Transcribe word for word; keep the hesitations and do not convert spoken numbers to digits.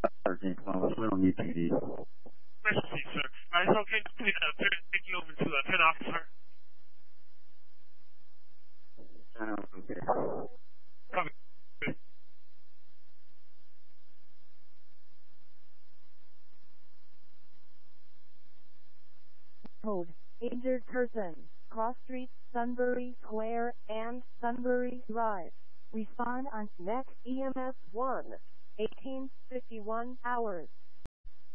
thirteen, come on, we don't need P D. Mercy, sir. Alright, so can you please uh, take you over to uh, ten officer? Uh, okay. Copy. Code. Injured person. Cross Street, Sunbury Square, and Sunbury Drive. Respond on next E M S one. eighteen fifty-one hours.